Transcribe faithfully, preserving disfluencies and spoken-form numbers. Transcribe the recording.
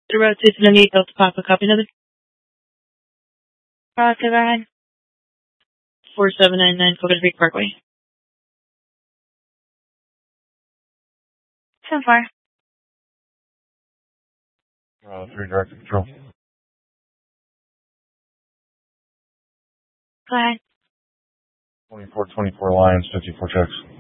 The road to Tsunami Delta Papa, copy another. Uh, go ahead. four seven nine nine Coconut Creek Parkway. So far. Uh, three direct control. Go ahead. twenty-four twenty-four Lions, fifty-four checks.